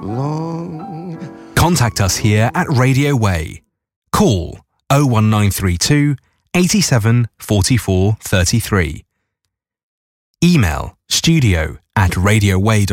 long. Contact us here at Radio Way. Call 01932 87 44 33. Email studio@radioway.com.